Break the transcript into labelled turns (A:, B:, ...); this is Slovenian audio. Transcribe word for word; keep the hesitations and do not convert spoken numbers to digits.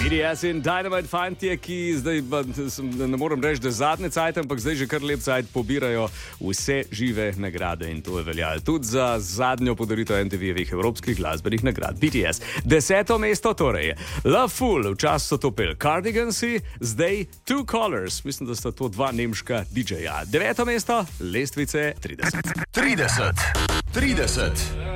A: B T S in Dynamite fantje, ki zdaj, ne morem reči, da zadnje cajt, ampak zdaj že kar lep cajt pobirajo vse žive nagrade in to je veljalo tudi za zadnjo podaritev M T V-jevih evropskih glasbenih nagrad. B T S. Deseto mesto torej. Love Fool, včasih so to pel Cardigansi, zdaj Two Colors, mislim, da sta to dva nemška D J-ja. Deveto mesto, lestvice trideset.
B: trideset. trideset.